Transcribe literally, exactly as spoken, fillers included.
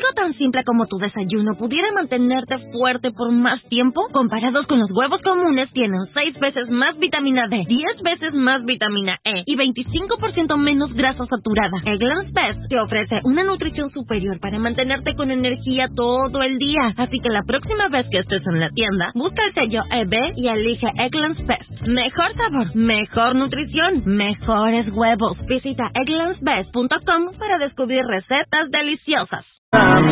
algo tan simple como tu desayuno pudiera mantenerte fuerte por más tiempo. Comparados con los huevos comunes, tienen seis veces más vitamina D, diez veces más vitamina E y veinticinco por ciento menos grasa saturada. Eggland's Best te ofrece una nutrición superior para mantenerte con energía todo el día. Así que la próxima vez que estés en la tienda, busca el sello E B y elige Eggland's Best. Mejor sabor, mejor nutrición, mejores huevos. Visita egglands best punto com para descubrir recetas deliciosas.